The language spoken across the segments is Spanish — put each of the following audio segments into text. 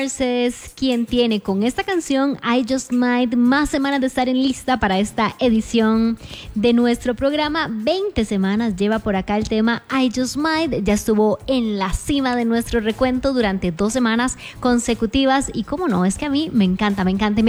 Mars es quien tiene con esta canción I Just Might más semanas de estar en lista para esta edición de nuestro programa. 20 semanas lleva por acá el tema I Just Might. Ya estuvo en la cima de nuestro recuento durante 2 semanas consecutivas. Y cómo no, es que a mí me encanta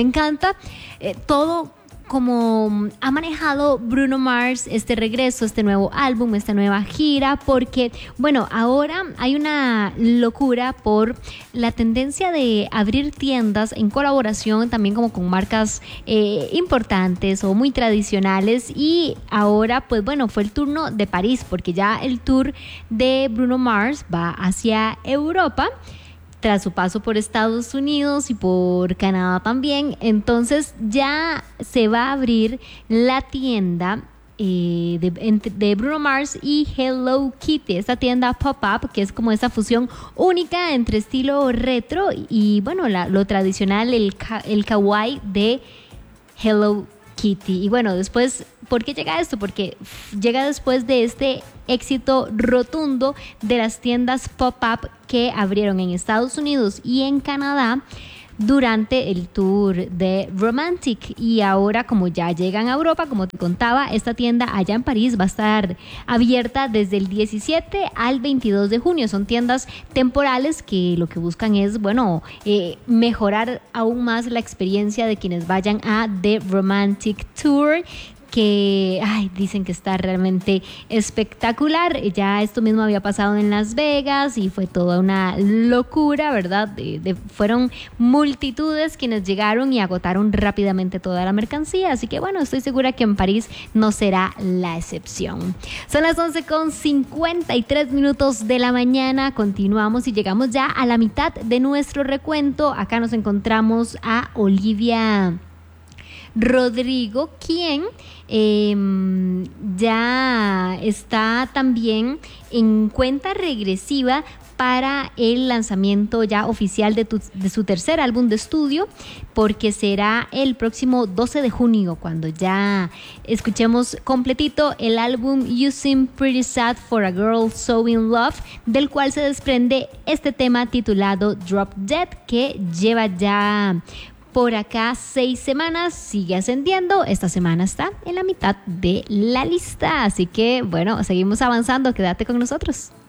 todo como ha manejado Bruno Mars este regreso, este nuevo álbum, esta nueva gira, porque bueno, ahora hay una locura por la tendencia de abrir tiendas en colaboración también como con marcas importantes o muy tradicionales. Y ahora pues bueno, fue el turno de París, porque ya el tour de Bruno Mars va hacia Europa tras su paso por Estados Unidos y por Canadá también. Entonces ya se va a abrir la tienda de Bruno Mars y Hello Kitty, esta tienda pop-up que es como esa fusión única entre estilo retro y bueno, lo tradicional, el kawaii de Hello Kitty. Y bueno, después, ¿por qué llega esto? Porque llega después de este éxito rotundo de las tiendas pop-up que abrieron en Estados Unidos y en Canadá durante el tour de Romantic. Y ahora, como ya llegan a Europa, como te contaba, esta tienda allá en París va a estar abierta desde el 17 al 22 de junio. Son tiendas temporales que lo que buscan es, bueno, mejorar aún más la experiencia de quienes vayan a The Romantic Tour, que dicen que está realmente espectacular. Ya esto mismo había pasado en Las Vegas y fue toda una locura, ¿verdad? Fueron multitudes quienes llegaron y agotaron rápidamente toda la mercancía, así que bueno, estoy segura que en París no será la excepción. Son las 11:53 de la mañana, continuamos y llegamos ya a la mitad de nuestro recuento. Acá nos encontramos a Olivia Rodrigo, quien ya está también en cuenta regresiva para el lanzamiento ya oficial de su tercer álbum de estudio, porque será el próximo 12 de junio cuando ya escuchemos completito el álbum You Seem Pretty Sad for a Girl So In Love, del cual se desprende este tema titulado Drop Dead, que lleva ya por acá 6 semanas, sigue ascendiendo. Esta semana está en la mitad de la lista, así que bueno, seguimos avanzando, quédate con nosotros.